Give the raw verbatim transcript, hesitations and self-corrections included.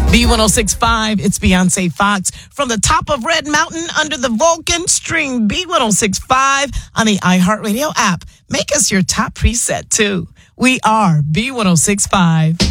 B one oh six point five, it's Beyonce Fox. From the top of Red Mountain under the Vulcan, stream B one oh six point five on the iHeartRadio app. Make us your top preset, too. We are B one oh six point five.